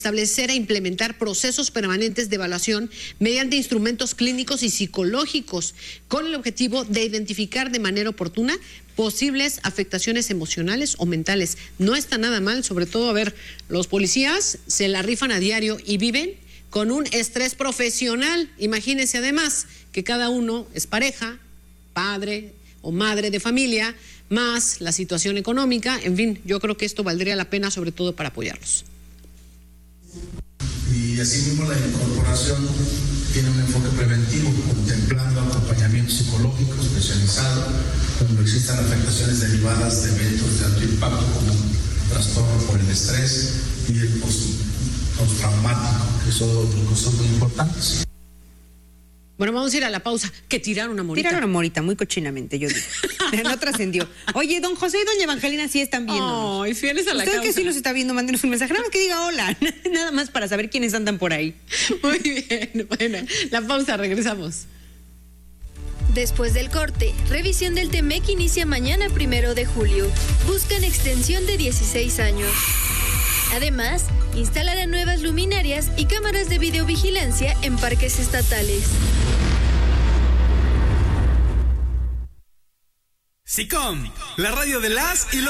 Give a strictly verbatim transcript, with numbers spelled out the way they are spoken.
establecer e implementar procesos permanentes de evaluación mediante instrumentos clínicos y psicológicos con el objetivo de identificar de manera oportuna posibles afectaciones emocionales o mentales. No está nada mal, sobre todo, a ver, los policías se la rifan a diario y viven con un estrés profesional. Imagínense además que cada uno es pareja, padre o madre de familia, más la situación económica. En fin, yo creo que esto valdría la pena, sobre todo para apoyarlos. Y asimismo la incorporación tiene un enfoque preventivo, contemplando acompañamiento psicológico especializado cuando existan afectaciones derivadas de eventos de alto impacto como trastorno por el estrés y el postraumático, que son, son muy importantes. Bueno, vamos a ir a la pausa. Que tiraron una morita. Tiraron una morita, muy cochinamente, yo digo. No trascendió. Oye, don José y doña Evangelina sí están viendo. Ay, fieles a la Usted causa. que sí nos está viendo, mándenos un mensaje. Nada más que diga hola. Nada más para saber quiénes andan por ahí. Muy bien, bueno, la pausa, regresamos. Después del corte, revisión del T M E C inicia mañana primero de julio. Buscan extensión de dieciséis años. Además, instalarán nuevas luminarias y cámaras de videovigilancia en parques estatales. SICOM, la radio de las y los